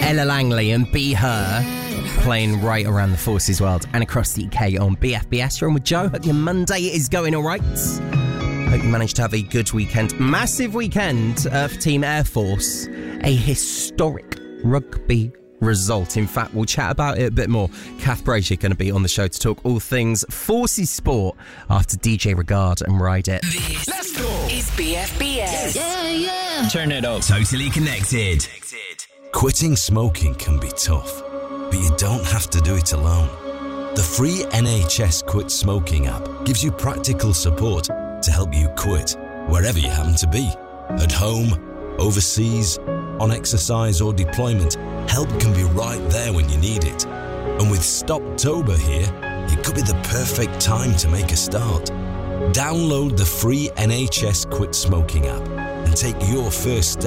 Ella Langley and Be Her, playing right around the Forces world and across the UK on BFBS. You're on with Joe. Hope your Monday is going all right. Hope you managed to have a good weekend. Massive weekend for Team Air Force. A historic rugby result. In fact, we'll chat about it a bit more. Kath Brazier going to be on the show to talk all things Forces sport after DJ Regard and Ride It. This Let's go. is BFBS. Yeah. Turn it up. Totally connected. Quitting smoking can be tough, but you don't have to do it alone. The free NHS Quit Smoking app gives you practical support to help you quit wherever you happen to be. At home, overseas, on exercise or deployment, help can be right there when you need it. And with Stoptober here, it could be the perfect time to make a start. Download the free NHS Quit Smoking app and take your first step